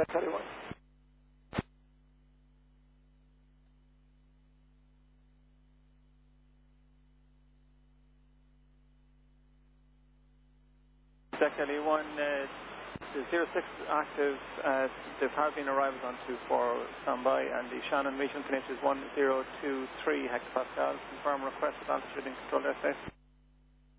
Check 31. Check LE1, 06 active, there have been arrivals on 24 standby, and the Shannon meeting finish is 1023 hectopascals. Confirm request with altitude and control SA.